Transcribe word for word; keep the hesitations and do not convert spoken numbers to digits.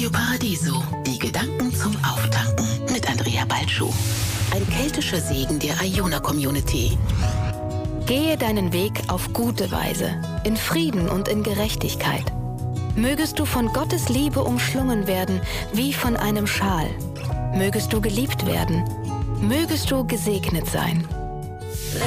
Radio Paradiso, die Gedanken zum Auftanken mit Andrea Balschuh. Ein keltischer Segen der Iona-Community. Gehe deinen Weg auf gute Weise, in Frieden und in Gerechtigkeit. Mögest du von Gottes Liebe umschlungen werden, wie von einem Schal. Mögest du geliebt werden. Mögest du gesegnet sein.